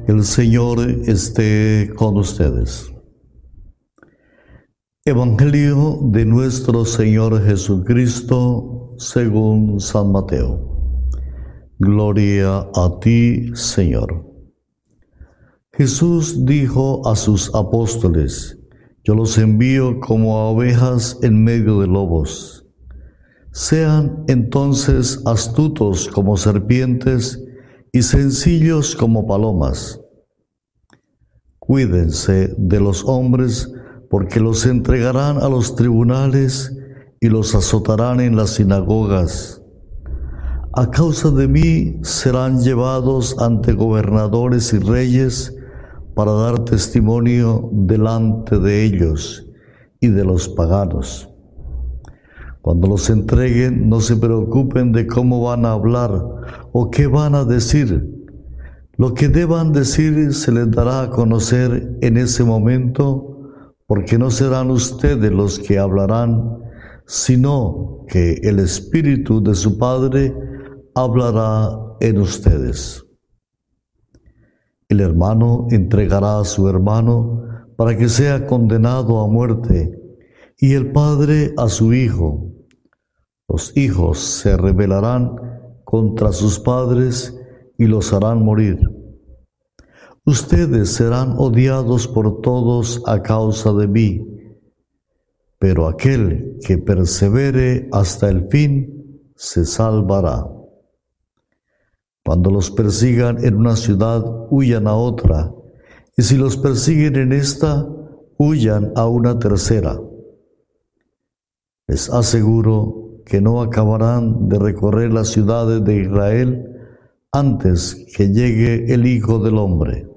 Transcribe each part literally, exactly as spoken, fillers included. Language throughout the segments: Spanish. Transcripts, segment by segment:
El Señor esté con ustedes. Evangelio de nuestro Señor Jesucristo según San Mateo. Gloria a ti, Señor. Jesús dijo a sus apóstoles: Yo los envío como a ovejas en medio de lobos. Sean entonces astutos como serpientes y sencillos como palomas. Cuídense de los hombres, porque los entregarán a los tribunales y los azotarán en las sinagogas. A causa de mí serán llevados ante gobernadores y reyes para dar testimonio delante de ellos y de los paganos. Cuando los entreguen, no se preocupen de cómo van a hablar o qué van a decir. Lo que deban decir se les dará a conocer en ese momento, porque no serán ustedes los que hablarán, sino que el Espíritu de su Padre hablará en ustedes. El hermano entregará a su hermano para que sea condenado a muerte, y el padre a su hijo. Los hijos se rebelarán contra sus padres y los harán morir. Ustedes serán odiados por todos a causa de mí, pero aquel que persevere hasta el fin se salvará. Cuando los persigan en una ciudad, huyan a otra, y si los persiguen en esta, huyan a una tercera. Les aseguro que no acabarán de recorrer las ciudades de Israel antes que llegue el Hijo del Hombre.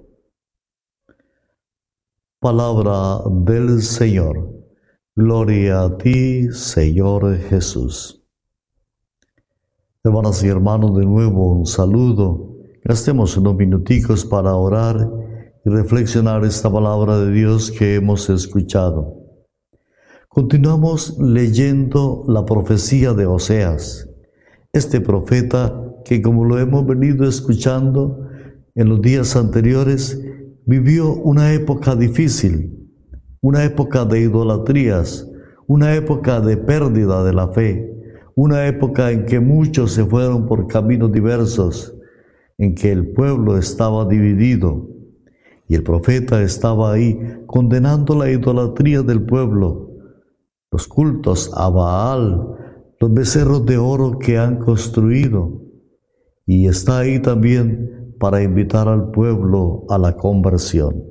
Palabra del Señor. Gloria a ti, Señor Jesús. Hermanas y hermanos, de nuevo un saludo. Gastemos unos minuticos para orar y reflexionar esta palabra de Dios que hemos escuchado. Continuamos leyendo la profecía de Oseas, este profeta que, como lo hemos venido escuchando en los días anteriores, vivió una época difícil, una época de idolatrías, una época de pérdida de la fe, una época en que muchos se fueron por caminos diversos, en que el pueblo estaba dividido, y el profeta estaba ahí condenando la idolatría del pueblo, los cultos a Baal, los becerros de oro que han construido, y está ahí también para invitar al pueblo a la conversión.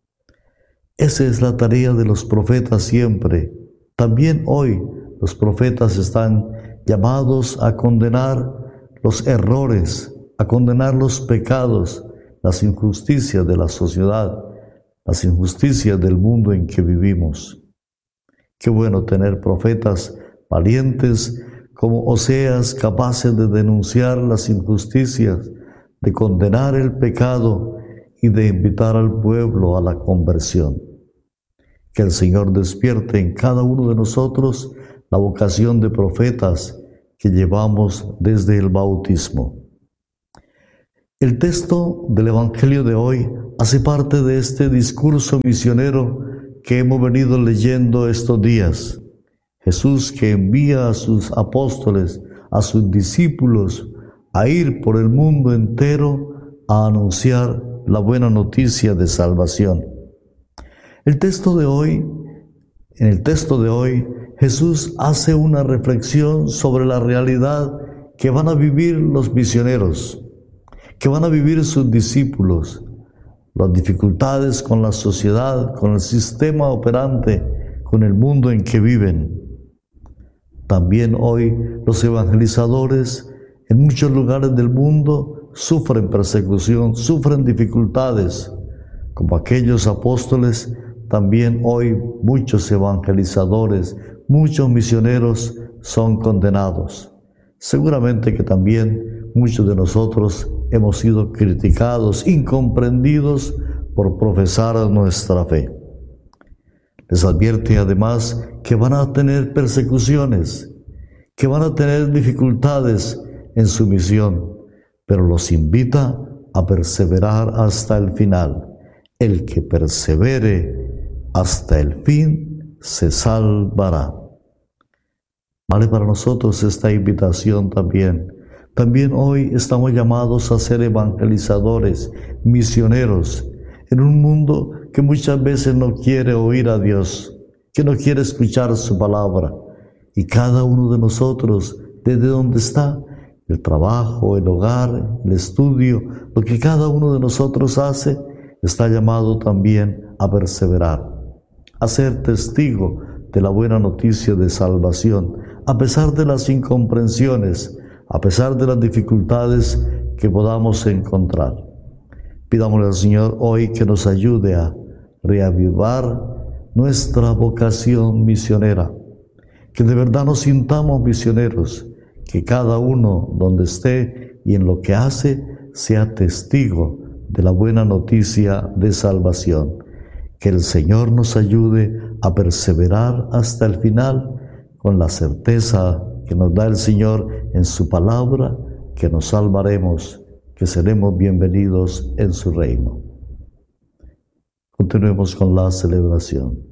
Esa es la tarea de los profetas siempre. También hoy los profetas están llamados a condenar los errores, a condenar los pecados, las injusticias de la sociedad, las injusticias del mundo en que vivimos. Qué bueno tener profetas valientes como Oseas, capaces de denunciar las injusticias, de condenar el pecado y de invitar al pueblo a la conversión. Que el Señor despierte en cada uno de nosotros la vocación de profetas que llevamos desde el bautismo. El texto del Evangelio de hoy hace parte de este discurso misionero que hemos venido leyendo estos días. Jesús, que envía a sus apóstoles, a sus discípulos, a ir por el mundo entero a anunciar la buena noticia de salvación. El texto de hoy, en el texto de hoy, Jesús hace una reflexión sobre la realidad que van a vivir los misioneros, que van a vivir sus discípulos, las dificultades con la sociedad, con el sistema operante, con el mundo en que viven. También hoy los evangelizadores en muchos lugares del mundo sufren persecución, sufren dificultades. Como aquellos apóstoles, también hoy muchos evangelizadores, muchos misioneros son condenados. Seguramente que también muchos de nosotros hemos sido criticados, incomprendidos por profesar nuestra fe. Les advierte además que van a tener persecuciones, que van a tener dificultades en su misión, pero los invita a perseverar hasta el final. El que persevere hasta el fin se salvará. Vale para nosotros esta invitación también. También hoy estamos llamados a ser evangelizadores, misioneros, en un mundo que muchas veces no quiere oír a Dios, que no quiere escuchar su palabra. Y cada uno de nosotros, desde donde está, el trabajo, el hogar, el estudio, lo que cada uno de nosotros hace, está llamado también a perseverar, a ser testigo de la buena noticia de salvación, a pesar de las incomprensiones, a pesar de las dificultades que podamos encontrar. Pidámosle al Señor hoy que nos ayude a reavivar nuestra vocación misionera, que de verdad nos sintamos misioneros, que cada uno donde esté y en lo que hace sea testigo de la buena noticia de salvación. Que el Señor nos ayude a perseverar hasta el final con la certeza que nos da el Señor en su palabra, que nos salvaremos, que seremos bienvenidos en su reino. Continuemos con la celebración.